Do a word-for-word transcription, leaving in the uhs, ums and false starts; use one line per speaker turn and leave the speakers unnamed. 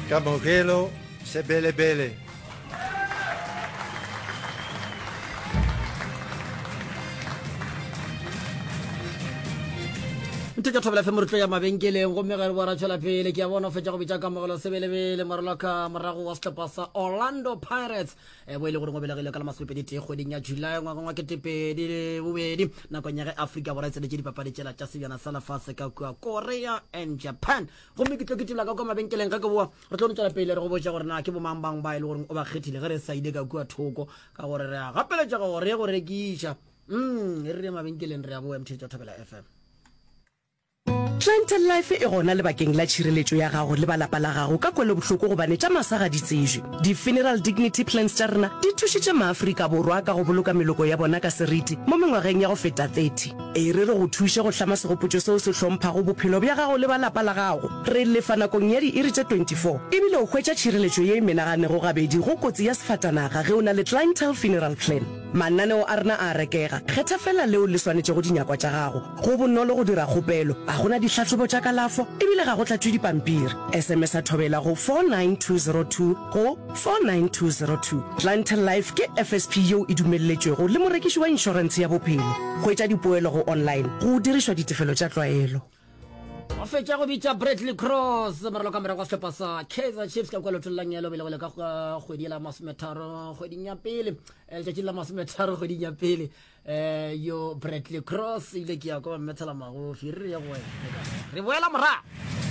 Camogelo se bele bele.
Ntse ka thobela femorutlo ya mabenkeleng go megare bora tšwela pele ke a bona o fetša go bitša kamogelo sebelebele moraloka morago wa setlhopha sa Orlando Pirates e bo e le gore go belegile ka la masomepedi kgweding ya July ngwageng wa ketepedi le bobedi nakong ya ge Africa borwa e tsenetse dipapadi tšela tša sebjana sa lefase ka kua Korea and Japan gomme ke tlo ke tibela ka kwa mabenkeleng ka ke boa re tlo ntšwela pele re go botša gore na ke bomang bang ba e le gore o ba kgethile ge re sa ile ka kua thoko ka gore re a gapeletša gore ye go rekiša mm e re re mabenkeleng re a boa mthetse wa Thobela F M.
Trent Life e gona le bakeng la tšhireletšo ya gago le balapa la gago ka kwele bohloko gobane tša masaga di tsejwe di-funeral dignity plans tša rena di thušitše maafrika borwa ka go boloka meloko ya bona ka seriti mo mengwageng ya go feta thirty e re re go thuše go hlama segopotšo seo se hlomphago bophelo bja gago le balapa la gago re lefa nakong ya di-iri tše twenty-four ebile o hwetša tšhireletšo ye e menaganego gabedi go kotsi ya sefatanaga ge o na le clientele funeral plan mananeo a rena a rekega kgetha fela leo le swanetše go dinyakwa tša gago go bonolo go dira kgopelo a gona ditlhatlhobo tša kalafo ebile ga go tlatšwe dipampiri sms a thobela go four nine two zero two go four nine two zero two. Clientele Life ke F S P yeo e dumelletšwego le morekiši wa inšorense ya bophelo go etša dipoelo go online go dirišwa ditefelo tša tlwaelo
o fetša go bitša Bradley Cross moralo ka morago wa setlhopha sa Kaizer Chiefs ka kwa lotololang ya lobele ka kgwedi la masometharo kgweding ya pele letšatši la masometharo kgweding ya pele um yo Bradley Cross ile ke ya kwa mmethela magofi re re ya go re boela morago